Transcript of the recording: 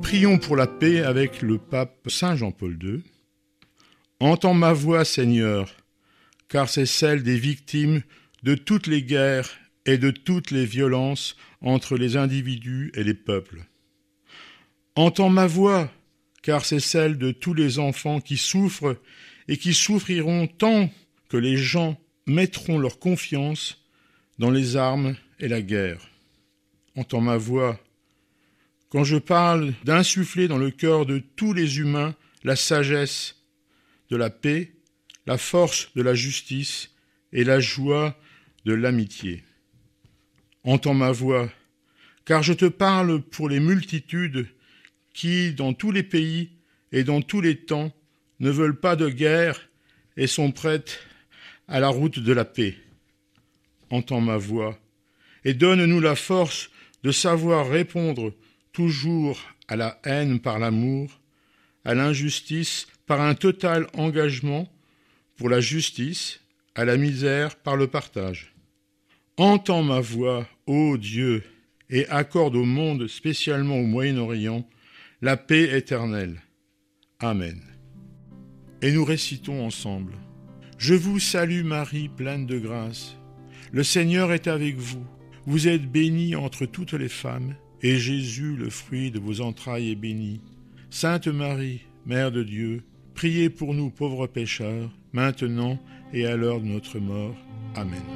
Prions pour la paix avec le pape Saint Jean-Paul II. Entends ma voix, Seigneur, car c'est celle des victimes de toutes les guerres et de toutes les violences entre les individus et les peuples. Entends ma voix, car c'est celle de tous les enfants qui souffrent et qui souffriront tant que les gens mettront leur confiance dans les armes et la guerre. Entends ma voix, quand je parle d'insuffler dans le cœur de tous les humains la sagesse de la paix, la force de la justice et la joie de l'amitié. Entends ma voix, car je te parle pour les multitudes qui, dans tous les pays et dans tous les temps, ne veulent pas de guerre et sont prêtes à la route de la paix. Entends ma voix et donne-nous la force de savoir répondre toujours à la haine par l'amour, à l'injustice par un total engagement pour la justice, à la misère par le partage. Entends ma voix, ô Dieu, et accorde au monde, spécialement au Moyen-Orient, la paix éternelle. Amen. Et nous récitons ensemble. Je vous salue Marie, pleine de grâce. Le Seigneur est avec vous. Vous êtes bénie entre toutes les femmes, et Jésus, le fruit de vos entrailles, est béni. Sainte Marie, Mère de Dieu, priez pour nous pauvres pécheurs, maintenant et à l'heure de notre mort. Amen.